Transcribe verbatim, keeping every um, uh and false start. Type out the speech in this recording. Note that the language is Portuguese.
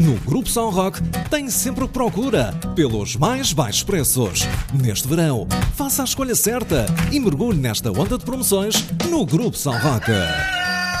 No Grupo São Roque tem sempre o que procura pelos mais baixos preços. Neste verão, faça a escolha certa e mergulhe nesta onda de promoções no Grupo São Roque.